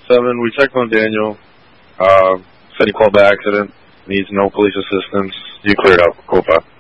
7, we checked on Daniel. Said he called by accident. Needs no police assistance. You cleared up. Copa.